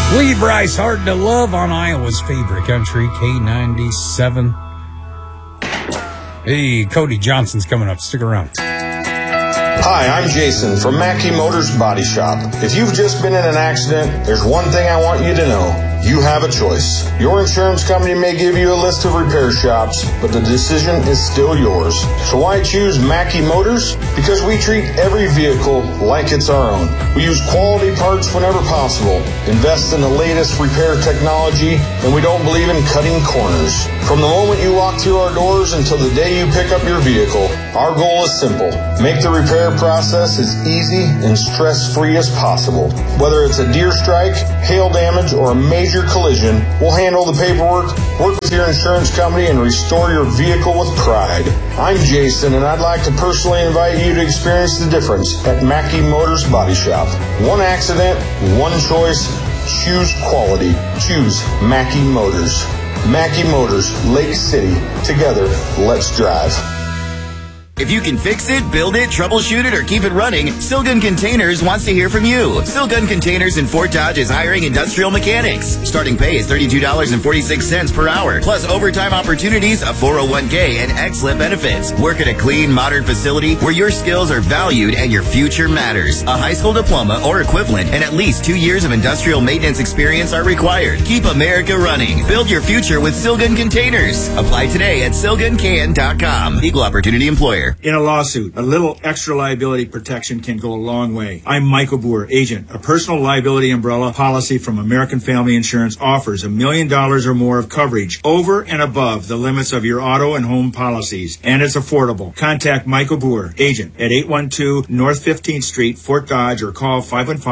Lee Bryce, Hard to Love on Iowa's favorite country, K97. Hey, Cody Johnson's coming up. Stick around. Hi, I'm Jason from Mackey Motors Body Shop. If you've just been in an accident, there's one thing I want you to know. You have a choice. Your insurance company may give you a list of repair shops, but the decision is still yours. So why choose Mackey Motors? Because we treat every vehicle like it's our own. We use quality parts whenever possible, invest in the latest repair technology, and we don't believe in cutting corners. From the moment you walk through our doors until the day you pick up your vehicle, our goal is simple. Make the repair process as easy and stress-free as possible. Whether it's a deer strike, hail damage, or a major collision, we'll handle the paperwork, work with your insurance company, and restore your vehicle with pride. I'm Jason, and I'd like to personally invite you to experience the difference at Mackey Motors Body Shop. One accident, one choice. Choose quality. Choose Mackey Motors. Mackey Motors, Lake City. Together, let's drive. If you can fix it, build it, troubleshoot it, or keep it running, Silgun Containers wants to hear from you. Silgun Containers in Fort Dodge is hiring industrial mechanics. Starting pay is $32.46 per hour, plus overtime opportunities, a 401k, and excellent benefits. Work at a clean, modern facility where your skills are valued and your future matters. A high school diploma or equivalent and at least 2 years of industrial maintenance experience are required. Keep America running. Build your future with Silgun Containers. Apply today at SilgunCan.com. Equal opportunity employer. In a lawsuit, a little extra liability protection can go a long way. I'm Michael Boer, agent. A personal liability umbrella policy from American Family Insurance offers $1 million or more of coverage over and above the limits of your auto and home policies, and it's affordable. Contact Michael Boer, agent, at 812 North 15th Street, Fort Dodge, or call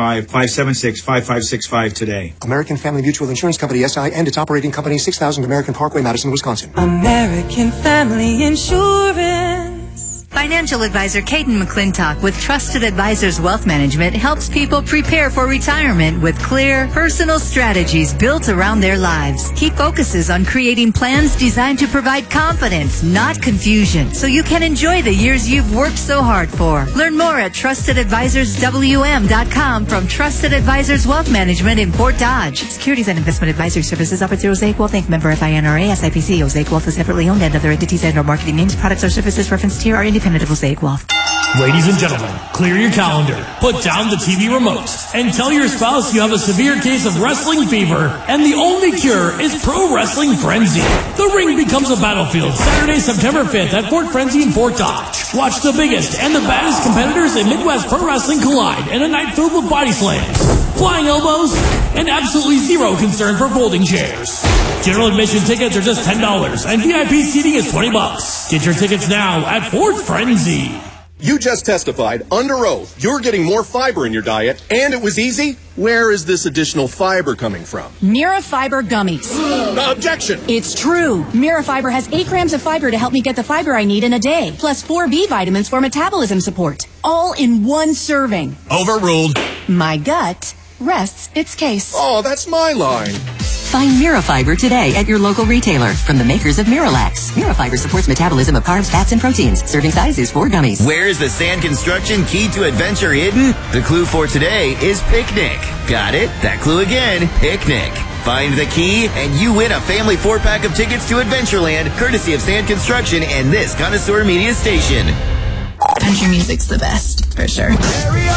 515-576-5565 today. American Family Mutual Insurance Company, SI, and its operating company, 6000 American Parkway, Madison, Wisconsin. American Family Insurance. Financial advisor Caden McClintock with Trusted Advisors Wealth Management helps people prepare for retirement with clear, personal strategies built around their lives. He focuses on creating plans designed to provide confidence, not confusion, so you can enjoy the years you've worked so hard for. Learn more at TrustedAdvisorsWM.com from Trusted Advisors Wealth Management in Fort Dodge. Securities and investment advisory services offered through Osaic Wealth Inc. Member FINRA, SIPC. Osaic Wealth is separately owned, and other entities and/or marketing names, products, or services referenced here are independent of Osaic Wealth. Ladies and gentlemen, clear your calendar, put down the TV remote, and tell your spouse you have a severe case of wrestling fever, and the only cure is Pro Wrestling Frenzy. The ring becomes a battlefield Saturday, September 5th at Fort Frenzy in Fort Dodge. Watch the biggest and the baddest competitors in Midwest Pro Wrestling collide in a night filled with body slams, flying elbows, and absolutely zero concern for folding chairs. General admission tickets are just $10, and VIP seating is $20. Get your tickets now at Fort Frenzy. You just testified under oath you're getting more fiber in your diet, and it was easy? Where is this additional fiber coming from? Mirafiber gummies. Objection! It's true. Mirafiber has 8 grams of fiber to help me get the fiber I need in a day, plus 4 B vitamins for metabolism support. All in one serving. Overruled. My gut rests its case. Oh, that's my line. Find Mirafiber today at your local retailer from the makers of Miralax. Mirafiber supports metabolism of carbs, fats, and proteins. Serving size is 4 gummies. Where is the sand construction key to adventure hidden? The clue for today is picnic. Got it? That clue again, picnic. Find the key, and you win a family 4-pack of tickets to Adventureland, courtesy of Sand Construction and this Connoisseur Media Station. Country music's the best, for sure.